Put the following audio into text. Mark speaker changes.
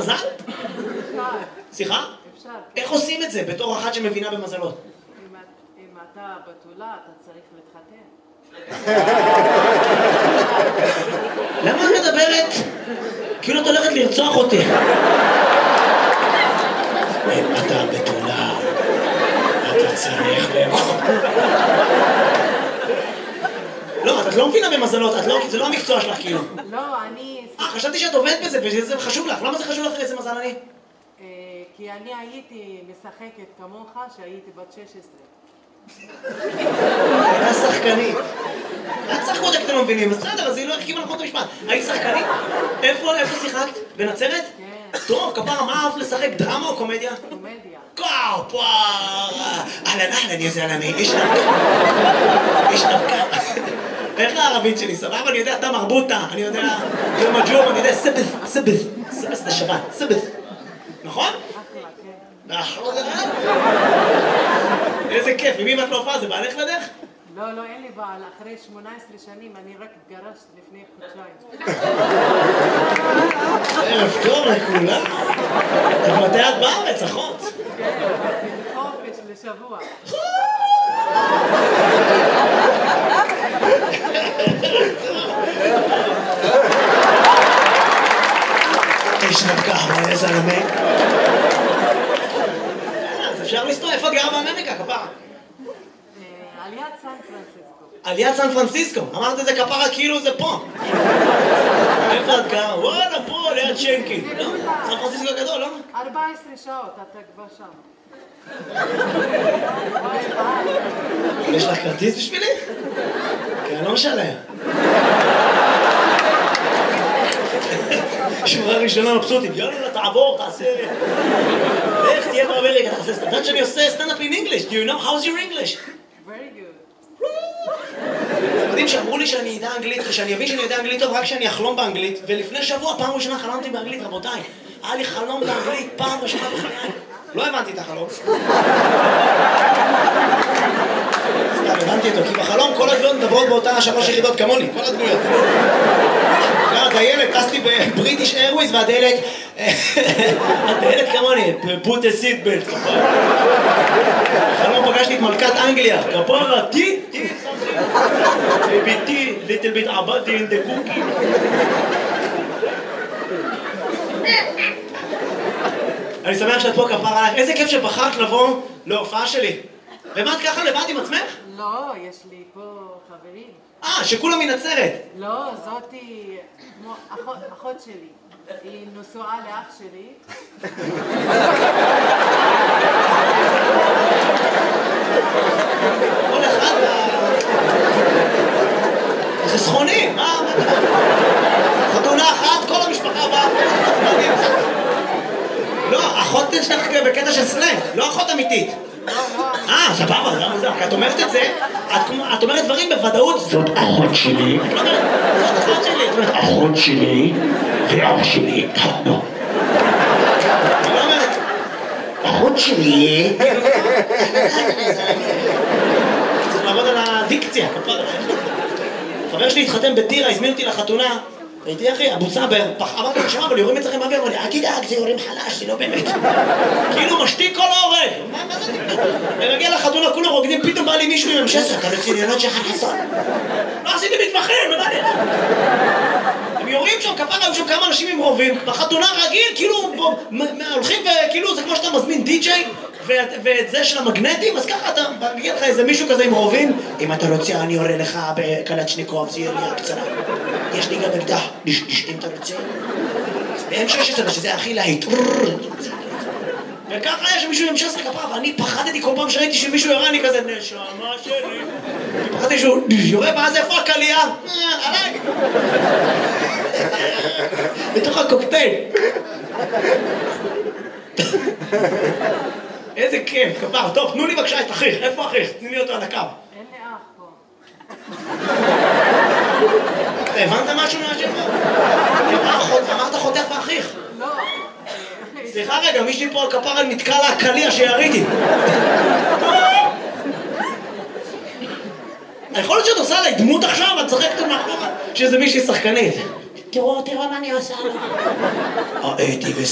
Speaker 1: מזל?
Speaker 2: אפשר.
Speaker 1: סליחה?
Speaker 2: אפשר.
Speaker 1: איך עושים את זה בתור אחת שמבינה במזלות?
Speaker 2: אם אתה בתולה, אתה צריך להתחתן.
Speaker 1: למה את מדברת? כאילו את הולכת לרצוח אותי. אם אתה בתולה, אתה צריך לאכול. לא, את לא מבינה במזלות, זה לא המקצוע שלך כאילו.
Speaker 2: לא, אני...
Speaker 1: חשבתי שאת עובדת בזה וזה חשוב לך. למה זה חשוב לך איזה מזל אני?
Speaker 2: כי אני הייתי משחקת כמוך שהייתי בת 16.
Speaker 1: הייתה שחקנית. את שחקו אותה כי אתם לא מבינים, אז בסדר, אז היא לא החכימה נכון את המשפט. היית שחקנית? איפה שיחקת? בנצרת?
Speaker 2: כן.
Speaker 1: טוב, כפרה, מה אהבת לשחק? דרמה או קומדיה?
Speaker 2: קומדיה.
Speaker 1: אהלן, יא זלמה, איש נבקה. איך הערבית שלי? סבבה? אני יודע, אתה מרבוטה, אני יודע, יום הג'ור, אני יודע, סבס זה שבת, סבס. נכון?
Speaker 2: אחלה, כן.
Speaker 1: איזה כיף, עם מי את לא הופעה? זה בעלך לדרך?
Speaker 2: לא, אין לי בעל. אחרי 18 שנים אני רק התגרשת לפני חודשיים.
Speaker 1: ערב טוב לכולם. מתי את בארץ, אחות?
Speaker 2: כן, חופש לשבוע.
Speaker 1: איש נבקה, מה איזה זלמה? אז אפשר לסתור, איפה את גרה באמריקה, כפרה?
Speaker 2: על יד סן פרנסיסקו.
Speaker 1: על יד סן פרנסיסקו, אמרת את זה כפרה כאילו זה פה. איפה את גרה? וואלה, פה, ליד שנקין. סן פרנסיסקו גדול, לא?
Speaker 2: 14 שעות, אתה כבר שם.
Speaker 1: יש לך כרטיס בשבילי? כי אני לא משלם. שורה ראשונה מבסוטית, יאללה, תעבור, תעשה... איך תהיה באמריקה, תעשה... אתה יודעת שאני עושה סטנדאפ in English? Do you know? How's your English?
Speaker 2: Very good.
Speaker 1: אתם יודעים שאמרו לי שאני אדע אנגלית, ושאני אבין שאני יודע אנגלית טוב רק כשאני אחלום באנגלית, ולפני שבוע, פעם ראשונה חלמתי באנגלית, רבותיי. היה לי חלום באנגלית, פעם ראשונה בחיי. לא הבנתי את החלום. סתם, הבנתי אותו, כי בחלום כל הדמויות מדברות באותה 3 יחידות כמוני, כל הדמויות. הדיילת, טסתי בבריטיש איירווייז, והדיילת כמוני, put a seat belt. בחלום פגשתי את מלכת אנגליה, כפרה, תי, ביתי, little bit עבדתי in the cookie. אני שמח שאת פה, כפרה עליך. איזה כיף שבחרת לבוא להופעה שלי. ומה את ככה לבד עם עצמך?
Speaker 2: לא, יש לי פה חברים.
Speaker 1: שכולם מנצרת.
Speaker 2: לא, זאתי כמו אחות שלי. היא נשואה לאח שלי.
Speaker 1: כל אחד... זה סכוני, מה? חתונה אחת, כל המשפחה באה. לא, אחות שלך בקטע של סלנג, לא אחות אמיתית. סבבה, למה זה? כי את אומרת את זה, את אומרת דברים בוודאות. זאת אחות שלי. את לא אומרת, זאת אחות שלי. את אומרת, אחות שלי ואח שלי התחתנו. אני לא אומרת, אחות שלי. צריך לעבוד על הדיקציה. חבר שלי התחתן בטירה, הזמין אותי לחתונה. הייתי אחי, אבו סבר, אמרתי לו, שמע, אבל יורים אצלכם באוויר, אמר לי, אל תדאג, זה יורים חלש, זה לא באמת. כאילו משתיק כל ההורג. מה זה? ומגיע לחתונה, כולם רוקדים, פתאום בא לי מישהו עם M16, אתה בצניונות של חסון. לא עשיתי מתמחים, מה זה? הם יורים שם, כפרה, היו שם כמה אנשים עם רובים, בחתונה רגיל, כאילו, הולכים וכאילו, זה כמו שאתה מזמין די-ג'יי, ואת זה של המגנטים, אז ככה אתה מגיע לך איזה מישהו כזה עם רובים, אם אתה רוצה, אני יורה לך בקלצ'ניקוב, זה ירייה קצרה. יש לי גם אקדח, אם אתה רוצה. ב-M16, שזה הכי להיט. וככה יש מישהו עם M16 כפרה, ואני פחדתי כל פעם שראיתי שמישהו יורה, אני כזה, נשמה שלי. פחדתי שהוא יורה, ואז איפה הקלייה? עליי. בתוך הקוקטייל. איזה כיף, כפרה. טוב, תנו לי בבקשה את אחיך. איפה אחיך? תני לי אותו על הקו.
Speaker 2: אין לי אח פה.
Speaker 1: הבנת משהו מהשם? אמרת חותך ואחיך.
Speaker 2: לא.
Speaker 1: סליחה רגע, מישהי פה על כפרה נתקע לה הקליע שיריתי. יכול להיות שאת עושה עליי דמות עכשיו, את צוחקת מאחורה, שזה מישהי שחקנית. תראו מה אני עושה לו. הייתי